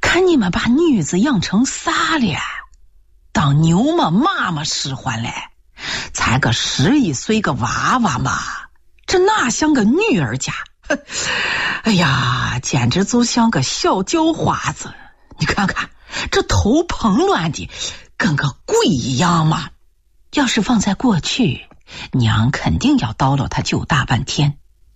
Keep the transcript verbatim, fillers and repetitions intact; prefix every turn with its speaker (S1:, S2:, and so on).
S1: 看你们把女子养成啥了？当牛嘛妈妈使唤嘞，才个十一岁个娃娃嘛，这哪像个女儿家？哎呀，简直就像个小叫花子！你看看这头蓬乱的，跟个鬼一样嘛。要是放在过去，娘肯定要叨唠他就大半天。